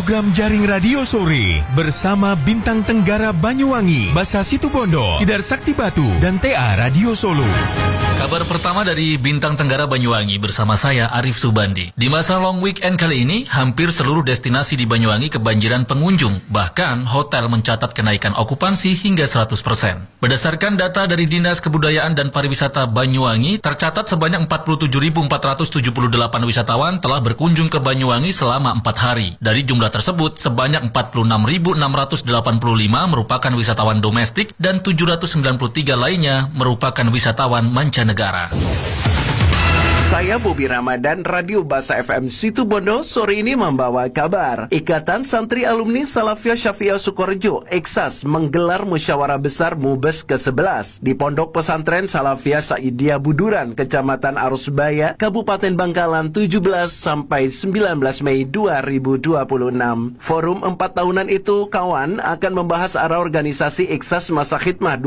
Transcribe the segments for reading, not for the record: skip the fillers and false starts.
program Jaring Radio Sore bersama Bintang Tenggara Banyuwangi, Basa Situbondo, Tidar Sakti Batu, dan TA Radio Solo. Kabar pertama dari Bintang Tenggara Banyuwangi bersama saya Arif Subandi. Di masa long weekend kali ini, hampir seluruh destinasi di Banyuwangi kebanjiran pengunjung. Bahkan hotel mencatat kenaikan okupansi hingga 100%. Berdasarkan data dari Dinas Kebudayaan dan Pariwisata Banyuwangi, tercatat sebanyak 47.478 wisatawan telah berkunjung ke Banyuwangi selama 4 hari. Dari jumlah tersebut, sebanyak 46.685 merupakan wisatawan domestik dan 793 lainnya merupakan wisatawan mancanegara. Saya Bobi Ramadan, Radio Basa FM Situbondo, sore ini membawa kabar. Ikatan Santri Alumni Salafiyah Syafi'iyah Sukorejo, IKSAS, menggelar musyawarah besar MUBES ke-11 di Pondok Pesantren Salafiyah Saidiyah Buduran, Kecamatan Arusbaya, Kabupaten Bangkalan, 17 sampai 19 Mei 2026. Forum 4 tahunan itu, kawan, akan membahas arah organisasi IKSAS masa khidmah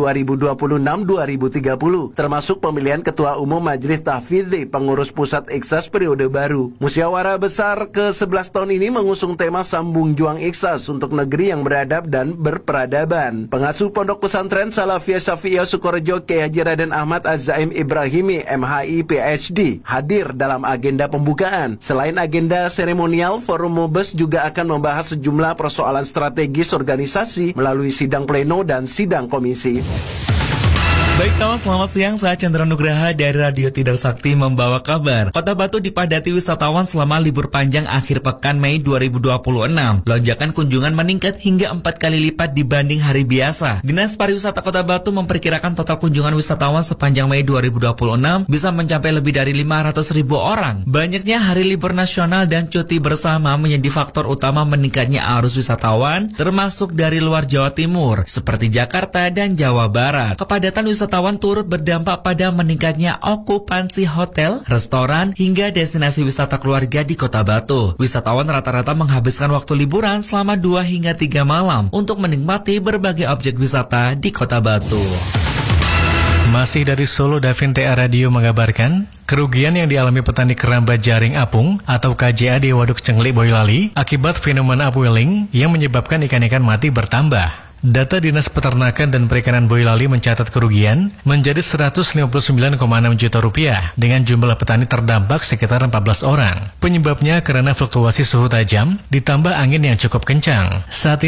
2026-2030, termasuk pemilihan Ketua Umum Majelis Tahfidzi Pengurus Pusat IKSAS periode baru. Musyawarah besar ke-11 tahun ini mengusung tema Sambung Juang IKSAS untuk negeri yang beradab dan berperadaban. Pengasuh Pondok Pesantren Salafiyah Syafi'iyah Sukorejo Kiai Haji Raden Ahmad Az-Zaim Ibrahimi MHI PhD hadir dalam agenda pembukaan. Selain agenda seremonial, Forum MUBES juga akan membahas sejumlah persoalan strategis organisasi melalui sidang pleno dan sidang komisi. Baik kawan, selamat siang. Saya Chandra Nugraha dari Radio Tidar Sakti membawa kabar. Kota Batu dipadati wisatawan selama libur panjang akhir pekan Mei 2026. Lonjakan kunjungan meningkat hingga 4 kali lipat dibanding hari biasa. Dinas Pariwisata Kota Batu memperkirakan total kunjungan wisatawan sepanjang Mei 2026 bisa mencapai lebih dari 500.000 orang. Banyaknya hari libur nasional dan cuti bersama menjadi faktor utama meningkatnya arus wisatawan, termasuk dari luar Jawa Timur, seperti Jakarta dan Jawa Barat. Kepadatan wisatawan turut berdampak pada meningkatnya okupansi hotel, restoran, hingga destinasi wisata keluarga di Kota Batu. Wisatawan rata-rata menghabiskan waktu liburan selama 2 hingga 3 malam untuk menikmati berbagai objek wisata di Kota Batu. Masih dari Solo, Davin TA Radio mengabarkan, kerugian yang dialami petani keramba jaring apung atau KJA di Waduk Cenglik Boyolali akibat fenomena upwelling yang menyebabkan ikan-ikan mati bertambah. Data Dinas Peternakan dan Perikanan Boyolali mencatat kerugian menjadi 159,6 juta rupiah dengan jumlah petani terdampak sekitar 14 orang. Penyebabnya karena fluktuasi suhu tajam ditambah angin yang cukup kencang. Saat ini